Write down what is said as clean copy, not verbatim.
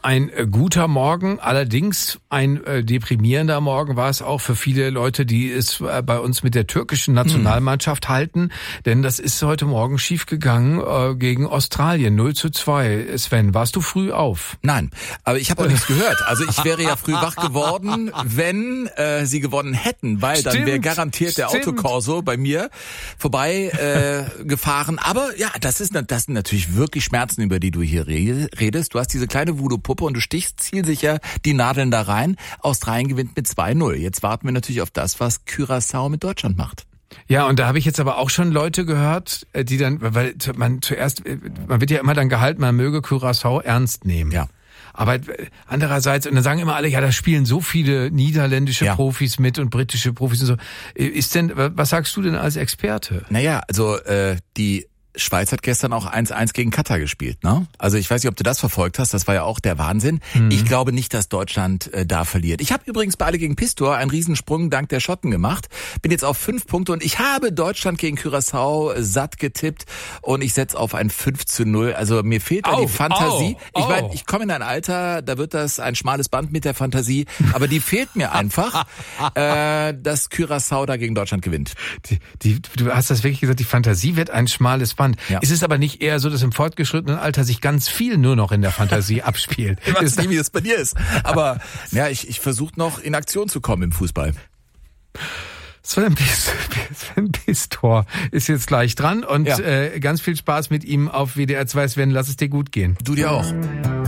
Ein guter Morgen, allerdings ein deprimierender Morgen war es auch für viele Leute, die es bei uns mit der türkischen Nationalmannschaft halten, denn das ist heute Morgen schiefgegangen gegen Australien, 0:2. Sven, warst du früh auf? Nein, aber ich habe auch nichts gehört. Also ich wäre ja früh wach geworden, wenn sie gewonnen hätten, weil dann wäre garantiert der Autokorso bei mir vorbei gefahren. Aber ja, das sind natürlich wirklich Schmerzen, über die du hier redest. Du hast diese kleine Voodoo-Puppe und du stichst zielsicher die Nadeln da rein. Australien gewinnt mit 2:0. Jetzt warten wir natürlich auf das, was Curaçao mit Deutschland macht. Ja, und da habe ich jetzt aber auch schon Leute gehört, die dann, weil man wird ja immer dann gehalten, man möge Curaçao ernst nehmen. Ja. Aber andererseits, und dann sagen immer alle, ja, da spielen so viele niederländische Profis mit und britische Profis und so. Was sagst du denn als Experte? Naja, also die Schweiz hat gestern auch 1:1 gegen Katar gespielt, ne? Also ich weiß nicht, ob du das verfolgt hast, das war ja auch der Wahnsinn. Ich glaube nicht, dass Deutschland da verliert. Ich habe übrigens bei Alle gegen Pistor einen Riesensprung dank der Schotten gemacht. Bin jetzt auf 5 Punkte und ich habe Deutschland gegen Curaçao satt getippt und ich setze auf ein 5:0. Also mir fehlt da die Fantasie. Ich meine, ich komme in ein Alter, da wird das ein schmales Band mit der Fantasie, aber die fehlt mir einfach, dass Curaçao da gegen Deutschland gewinnt. Du hast das wirklich gesagt, die Fantasie wird ein schmales Band. Ja. Ist es aber nicht eher so, dass im fortgeschrittenen Alter sich ganz viel nur noch in der Fantasie abspielt? Ich weiß nicht, wie das bei dir ist. Aber ja, ich versuche noch in Aktion zu kommen im Fußball. Sven Pistor ist jetzt gleich dran und ganz viel Spaß mit ihm auf WDR 2. Sven, lass es dir gut gehen. Du dir auch.